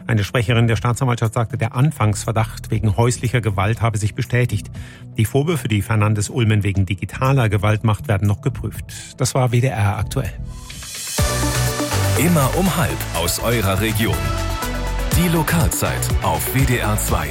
Eine Sprecherin der Staatsanwaltschaft sagte, der Anfangsverdacht wegen häuslicher Gewalt habe sich bestätigt. Die Vorwürfe, die Fernandes Ulmen wegen digitaler Gewalt macht, werden noch geprüft. Das war WDR aktuell. Immer um 12 aus eurer Region. Die Lokalzeit auf WDR 2.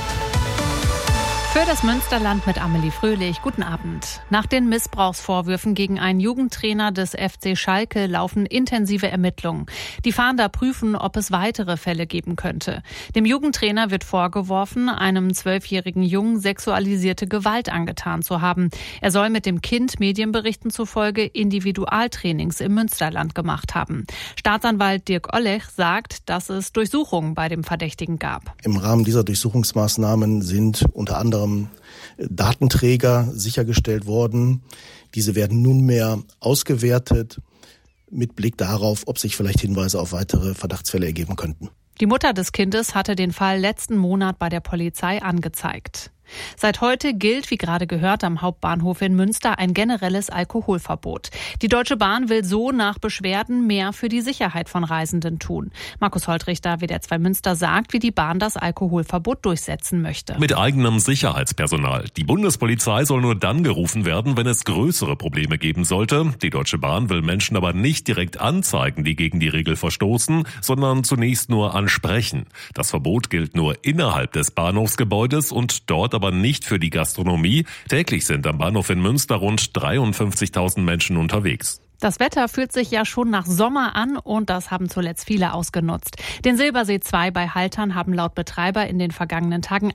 Für das Münsterland mit Amelie Fröhlich. Guten Abend. Nach den Missbrauchsvorwürfen gegen einen Jugendtrainer des FC Schalke laufen intensive Ermittlungen. Die Fahnder prüfen, ob es weitere Fälle geben könnte. Dem Jugendtrainer wird vorgeworfen, einem 12-jährigen Jungen sexualisierte Gewalt angetan zu haben. Er soll mit dem Kind Medienberichten zufolge Individualtrainings im Münsterland gemacht haben. Staatsanwalt Dirk Ollech sagt, dass es Durchsuchungen bei dem Verdächtigen gab. Im Rahmen dieser Durchsuchungsmaßnahmen sind unter anderem Datenträger sichergestellt worden. Diese werden nunmehr ausgewertet mit Blick darauf, ob sich vielleicht Hinweise auf weitere Verdachtsfälle ergeben könnten. Die Mutter des Kindes hatte den Fall letzten Monat bei der Polizei angezeigt. Seit heute gilt, wie gerade gehört, am Hauptbahnhof in Münster ein generelles Alkoholverbot. Die Deutsche Bahn will so nach Beschwerden mehr für die Sicherheit von Reisenden tun. Markus Holtrichter, WDR 2 Münster, sagt, wie die Bahn das Alkoholverbot durchsetzen möchte. Mit eigenem Sicherheitspersonal. Die Bundespolizei soll nur dann gerufen werden, wenn es größere Probleme geben sollte. Die Deutsche Bahn will Menschen aber nicht direkt anzeigen, die gegen die Regel verstoßen, sondern zunächst nur ansprechen. Das Verbot gilt nur innerhalb des Bahnhofsgebäudes und dort aber nicht für die Gastronomie. Täglich sind am Bahnhof in Münster rund 53.000 Menschen unterwegs. Das Wetter fühlt sich ja schon nach Sommer an und das haben zuletzt viele ausgenutzt. Den Silbersee 2 bei Haltern haben laut Betreiber in den vergangenen Tagen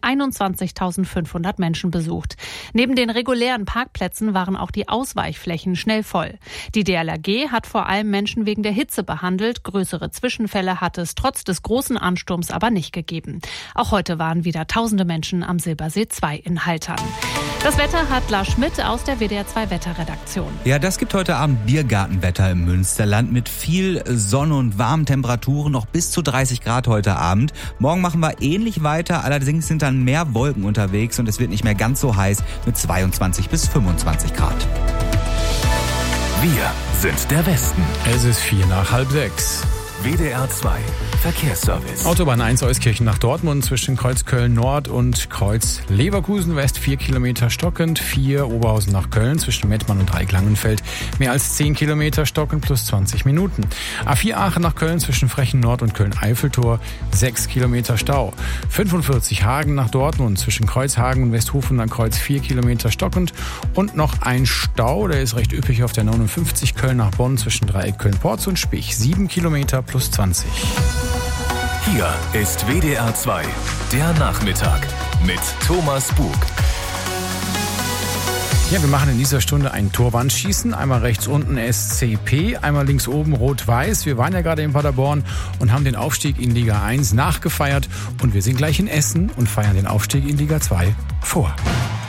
21.500 Menschen besucht. Neben den regulären Parkplätzen waren auch die Ausweichflächen schnell voll. Die DLRG hat vor allem Menschen wegen der Hitze behandelt. Größere Zwischenfälle hat es trotz des großen Ansturms aber nicht gegeben. Auch heute waren wieder tausende Menschen am Silbersee 2 in Haltern. Das Wetter hat Lars Schmidt aus der WDR 2 Wetterredaktion. Ja, das gibt heute Abend Biergartenwetter im Münsterland mit viel Sonne und warmen Temperaturen, noch bis zu 30 Grad heute Abend. Morgen machen wir ähnlich weiter, allerdings sind dann mehr Wolken unterwegs und es wird nicht mehr ganz so heiß mit 22 bis 25 Grad. Wir sind der Westen. Es ist 5:45. WDR 2 Verkehrsservice. Autobahn 1 Euskirchen nach Dortmund zwischen Kreuz Köln Nord und Kreuz Leverkusen West 4 Kilometer stockend, 4 Oberhausen nach Köln zwischen Mettmann und Dreieck-Langenfeld mehr als 10 Kilometer stockend plus 20 Minuten. A4 Aachen nach Köln zwischen Frechen Nord und Köln-Eiffeltor 6 Kilometer Stau. 45 Hagen nach Dortmund zwischen Kreuzhagen und Westhofen an Kreuz 4 Kilometer stockend und noch ein Stau, der ist recht üppig auf der 59 Köln nach Bonn zwischen Dreieck Köln-Porz und Spich 7 Kilometer plus 20. Hier ist WDR 2, der Nachmittag mit Thomas Bug. Ja, wir machen in dieser Stunde ein Torwandschießen. Einmal rechts unten SCP, einmal links oben Rot-Weiß. Wir waren ja gerade in Paderborn und haben den Aufstieg in Liga 1 nachgefeiert. Und wir sind gleich in Essen und feiern den Aufstieg in Liga 2 vor.